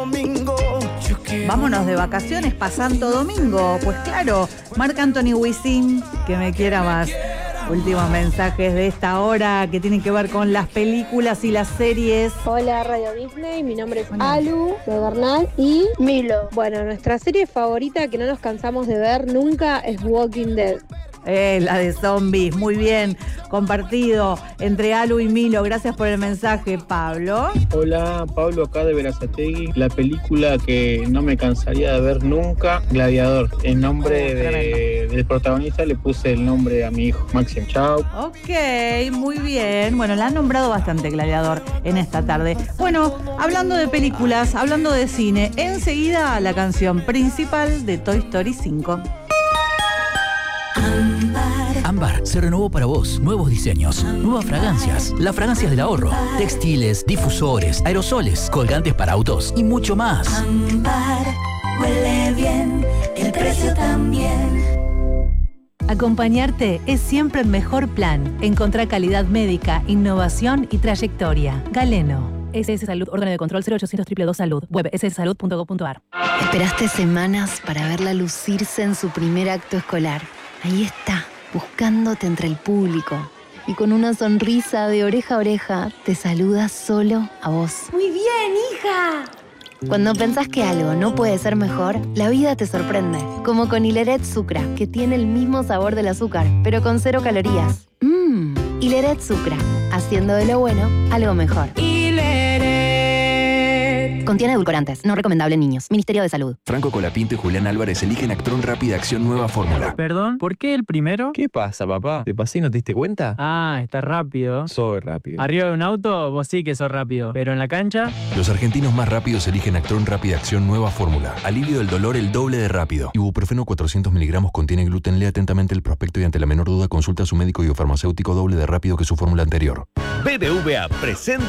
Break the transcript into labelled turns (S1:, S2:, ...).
S1: Domingo.
S2: Vámonos de vacaciones pa' Santo Domingo. Pues claro, Marc Anthony Wisin, que me quiera más. Últimos mensajes de esta hora que tienen que ver con las películas y las series.
S3: Hola Radio Disney, mi nombre es Alu, de Bernal y Milo. Bueno, nuestra serie favorita que no nos cansamos de ver nunca es Walking Dead.
S2: La de zombies, muy bien, compartido entre Alu y Milo. Gracias por el mensaje, Pablo.
S4: Hola, Pablo acá de Berazategui. La película que no me cansaría de ver nunca, Gladiador. En nombre del protagonista le puse el nombre a mi hijo, Máximo. Chao.
S2: Ok, muy bien. Bueno, la han nombrado bastante Gladiador en esta tarde. Bueno, hablando de películas, hablando de cine, enseguida la canción principal de Toy Story 5.
S5: Ámbar se renovó para vos. Nuevos diseños, nuevas fragancias, las fragancias del ahorro, textiles, difusores, aerosoles, colgantes para autos y mucho más.
S6: Ámbar huele bien, el precio también.
S7: Acompañarte es siempre el mejor plan. Encontrá calidad médica, innovación y trayectoria. Galeno. SS Salud, órgano de control 0800 222 Salud. Web sssalud.gov.ar.
S8: Esperaste semanas para verla lucirse en su primer acto escolar. Ahí está, buscándote entre el público. Y con una sonrisa de oreja a oreja, te saluda solo a vos.
S6: Muy bien, hija.
S8: Cuando pensás que algo no puede ser mejor, la vida te sorprende. Como con Hileret Sucra, que tiene el mismo sabor del azúcar, pero con 0 calorías. Hileret Sucra, haciendo de lo bueno algo mejor. Contiene edulcorantes, no recomendable en niños. Ministerio de Salud.
S9: Franco Colapinto y Julián Álvarez eligen Actron Rápida Acción Nueva Fórmula.
S10: Perdón, ¿por qué el primero?
S11: ¿Qué pasa, papá? ¿Te pasé y no te diste cuenta?
S10: Ah, está rápido.
S11: Soy rápido.
S10: Arriba de un auto, vos sí que sos rápido. Pero en la cancha...
S9: Los argentinos más rápidos eligen Actron Rápida Acción Nueva Fórmula. Alivio del dolor el doble de rápido. Ibuprofeno 400 miligramos contiene gluten. Lea atentamente el prospecto y ante la menor duda consulta a su médico y o farmacéutico doble de rápido que su fórmula anterior.
S12: BBVA presenta